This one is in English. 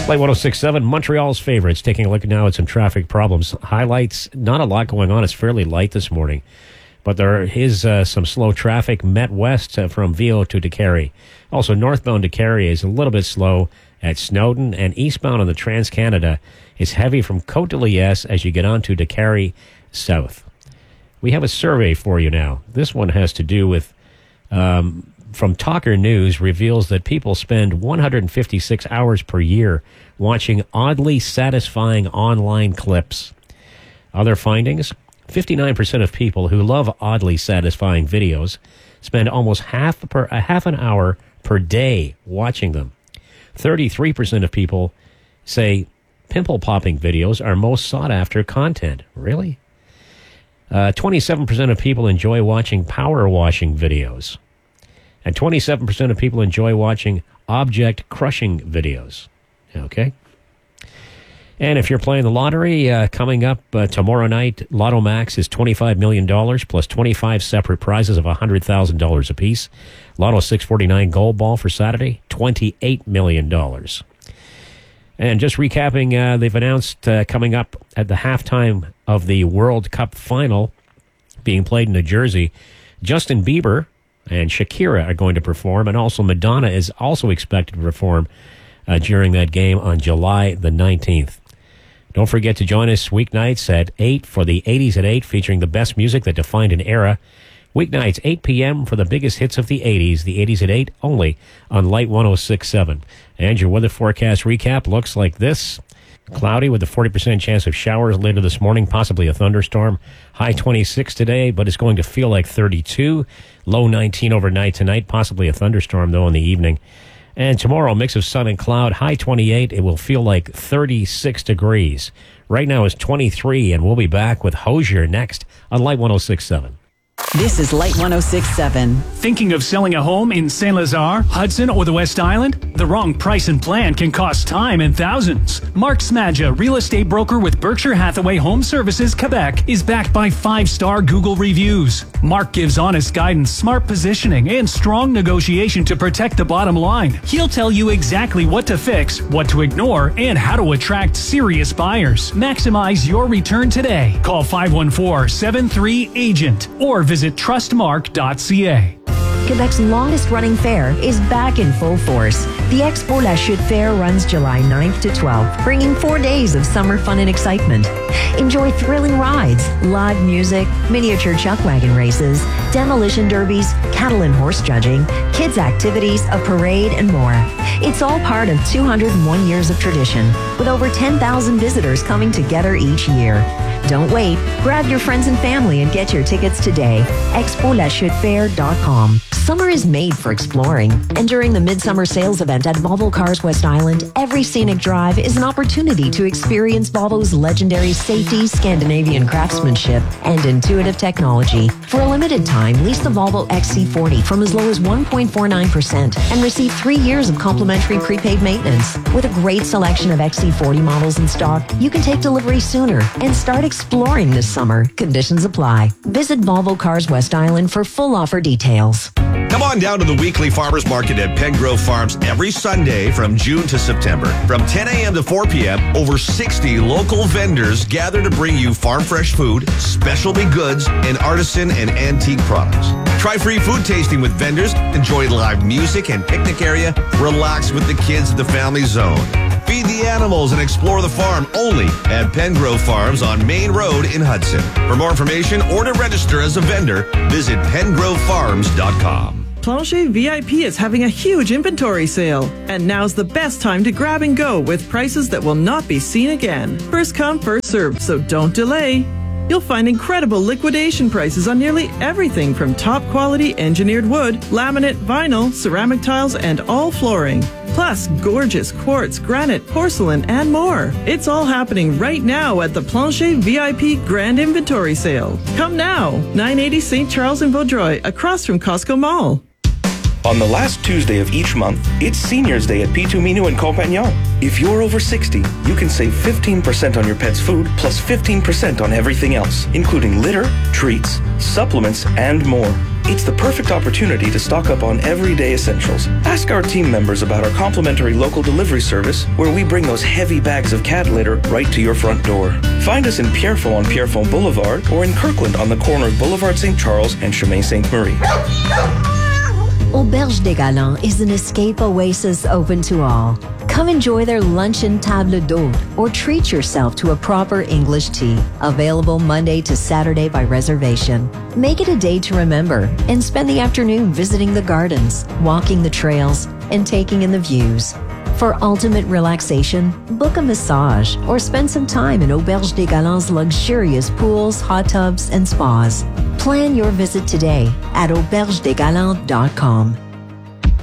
Light 106.7, Montreal's favorites. Taking a look now at some traffic problems. Highlights, not a lot going on. It's fairly light this morning. But there is some slow traffic. Met West from Viau to Décarie. Also, northbound Décarie is a little bit slow at Snowden. And eastbound on the Trans-Canada is heavy from Côte-de-Liesse as you get on to Décarie South. We have a survey for you now. This one has to do with... from Talker News reveals that people spend 156 hours per year watching oddly satisfying online clips. Other findings, 59% of people who love oddly satisfying videos spend almost half an hour per day watching them. 33% of people say pimple popping videos are most sought after content. Really? 27% of people enjoy watching power washing videos. And 27% of people enjoy watching object crushing videos. Okay? And if you're playing the lottery, coming up tomorrow night, Lotto Max is $25 million plus 25 separate prizes of $100,000 apiece. Lotto 649 Gold Ball for Saturday, $28 million. And just recapping, they've announced coming up at the halftime of the World Cup final being played in New Jersey, Justin Bieber and Shakira are going to perform, and also Madonna is also expected to perform during that game on July the 19th. Don't forget to join us weeknights at 8 for the 80s at 8, featuring the best music that defined an era. Weeknights, 8 p.m. for the biggest hits of the 80s at 8, only on Light 106.7. And your weather forecast recap looks like this. Cloudy with a 40% chance of showers later this morning, possibly a thunderstorm. High 26 today, but it's going to feel like 32. Low 19 overnight tonight, possibly a thunderstorm, though, in the evening. And tomorrow, mix of sun and cloud, high 28. It will feel like 36 degrees. Right now it's 23, and we'll be back with Hosier next on Light 106.7. This is Light 106.7. Thinking of selling a home in Saint-Lazare, Hudson, or the West Island? The wrong price and plan can cost time and thousands. Mark Smadja, real estate broker with Berkshire Hathaway Home Services, Quebec, is backed by 5-star Google reviews. Mark gives honest guidance, smart positioning, and strong negotiation to protect the bottom line. He'll tell you exactly what to fix, what to ignore, and how to attract serious buyers. Maximize your return today. Call 514-73-AGENT or visit trustmark.ca. Quebec's longest-running fair is back in full force. The Expo La Chute Fair runs July 9th to 12th, bringing 4 days of summer fun and excitement. Enjoy thrilling rides, live music, miniature chuck wagon races, demolition derbies, cattle and horse judging, kids' activities, a parade, and more. It's all part of 201 years of tradition, with over 10,000 visitors coming together each year. Don't wait. Grab your friends and family and get your tickets today. ExpoLaChuteFair.com. Summer is made for exploring, and during the Midsummer Sales event at Volvo Cars West Island, every scenic drive is an opportunity to experience Volvo's legendary safety, Scandinavian craftsmanship, and intuitive technology. For a limited time, lease the Volvo XC40 from as low as 1.49% and receive 3 years of complimentary prepaid maintenance. With a great selection of XC40 models in stock, you can take delivery sooner and start exploring this summer. Conditions apply. Visit Volvo Cars West Island for full offer details. Come on down to the weekly farmers market at Pengrove Farms every Sunday from June to September. From 10 a.m. to 4 p.m., over 60 local vendors gather to bring you farm fresh food, specialty goods, and artisan and antique products. Try free food tasting with vendors, enjoy live music and picnic area, relax with the kids at the family zone. Feed the animals and explore the farm only at Pengrove Farms on Main Road in Hudson. For more information or to register as a vendor, visit pengrovefarms.com. Plancher VIP is having a huge inventory sale, and now's the best time to grab and go with prices that will not be seen again. First come, first served, so don't delay. You'll find incredible liquidation prices on nearly everything from top quality engineered wood, laminate, vinyl, ceramic tiles, and all flooring. Plus gorgeous quartz, granite, porcelain, and more. It's all happening right now at the Plancher VIP Grand Inventory Sale. Come now, 980 St. Charles in Vaudreuil, across from Costco Mall. On the last Tuesday of each month, it's Seniors Day at P2 Minu and Compagnon. If you're over 60, you can save 15% on your pet's food plus 15% on everything else, including litter, treats, supplements, and more. It's the perfect opportunity to stock up on everyday essentials. Ask our team members about our complimentary local delivery service, where we bring those heavy bags of cat litter right to your front door. Find us in Pierrefonds on Pierrefonds Boulevard or in Kirkland on the corner of Boulevard St. Charles and Chemin Sainte-Marie. Auberge des Galants is an escape oasis open to all. Come enjoy their luncheon table d'hôte or treat yourself to a proper English tea. Available Monday to Saturday by reservation. Make it a day to remember and spend the afternoon visiting the gardens, walking the trails, and taking in the views. For ultimate relaxation, book a massage or spend some time in Auberge des Galants' luxurious pools, hot tubs, and spas. Plan your visit today at aubergedesgalants.com.